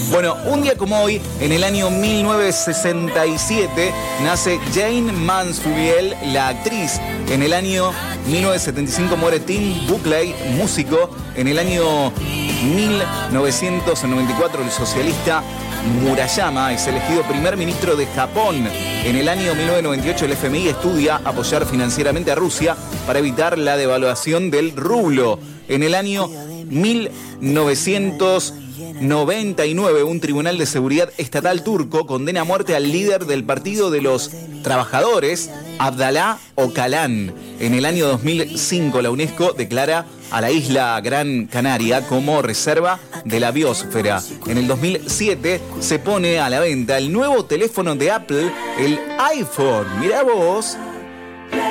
Bueno, un día como hoy, en el año 1967, nace Jane Mansfield, la actriz. En el año 1975 muere Tim Buckley, músico. En el año 1994, el socialista Murayama es elegido primer ministro de Japón. En el año 1998, el FMI estudia apoyar financieramente a Rusia para evitar la devaluación del rublo. En el año 1999, un tribunal de seguridad estatal turco condena a muerte al líder del Partido de los Trabajadores, Abdallah Öcalan. En el año 2005, la UNESCO declara a la isla Gran Canaria como reserva de la biosfera. En el 2007 se pone a la venta el nuevo teléfono de Apple, el iPhone. Mirá vos.